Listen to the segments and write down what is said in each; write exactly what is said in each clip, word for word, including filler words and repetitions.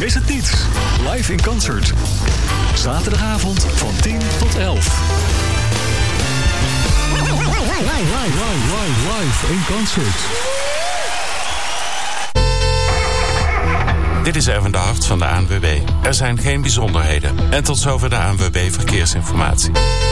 Mis het niet. Live in concert. Zaterdagavond van tien tot elf. Live, live, live, live in concert. Dit is Erwin de Hart van de A N W B. Er zijn geen bijzonderheden. En tot zover de A N W B Verkeersinformatie.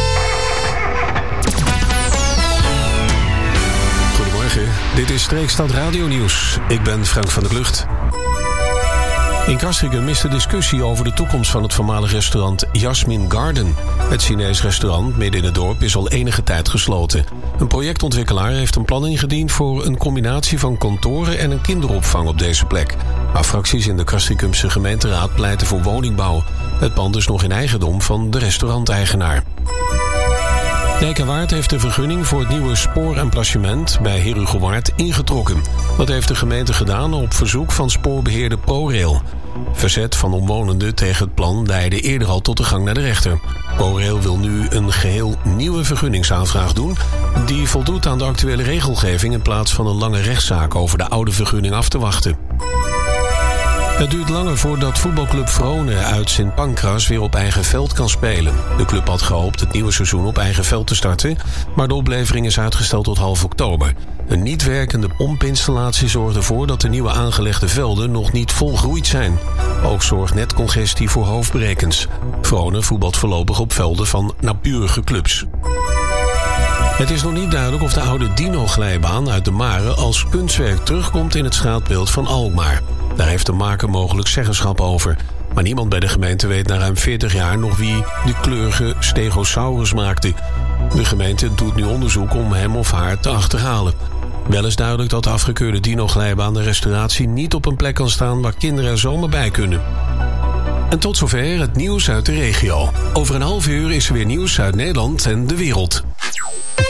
Goedemorgen, dit is Streekstad Radio Nieuws. Ik ben Frank van der Klucht. In Castricum is de discussie over de toekomst van het voormalig restaurant Jasmine Garden. Het Chinees restaurant midden in het dorp is al enige tijd gesloten. Een projectontwikkelaar heeft een plan ingediend voor een combinatie van kantoren en een kinderopvang op deze plek. Maar fracties in de Castricumse gemeenteraad pleiten voor woningbouw. Het pand is nog in eigendom van de restauranteigenaar. Dijkerwaard heeft de vergunning voor het nieuwe spoor- en placement bij Herugewaard ingetrokken. Dat heeft de gemeente gedaan op verzoek van spoorbeheerder ProRail. Verzet van omwonenden tegen het plan leidde eerder al tot de gang naar de rechter. ProRail wil nu een geheel nieuwe vergunningsaanvraag doen die voldoet aan de actuele regelgeving in plaats van een lange rechtszaak over de oude vergunning af te wachten. Het duurt langer voordat voetbalclub Vronen uit Sint Pancras weer op eigen veld kan spelen. De club had gehoopt het nieuwe seizoen op eigen veld te starten, maar de oplevering is uitgesteld tot half oktober. Een niet werkende pompinstallatie zorgt ervoor dat de nieuwe aangelegde velden nog niet volgroeid zijn. Ook zorgt netcongestie voor hoofdbrekens. Vronen voetbalt voorlopig op velden van naburige clubs. Het is nog niet duidelijk of de oude Dino-glijbaan uit de Mare als kunstwerk terugkomt in het straatbeeld van Alkmaar. Daar heeft de maker mogelijk zeggenschap over. Maar niemand bij de gemeente weet na ruim veertig jaar nog wie de kleurige Stegosaurus maakte. De gemeente doet nu onderzoek om hem of haar te achterhalen. Wel is duidelijk dat de afgekeurde Dino-glijbaan de restauratie niet op een plek kan staan waar kinderen er zomaar bij kunnen. En tot zover het nieuws uit de regio. Over een half uur is er weer nieuws uit Nederland en de wereld.